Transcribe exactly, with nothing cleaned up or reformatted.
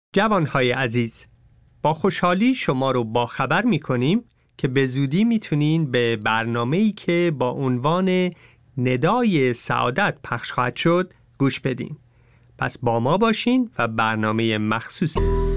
جوانهای عزیز، با خوشحالی شما رو باخبر می‌کنیم که به زودی میتونین به برنامه‌ای که با عنوان ندای سعادت پخش خواهد شد گوش بدین. پس با ما باشین و برنامه مخصوص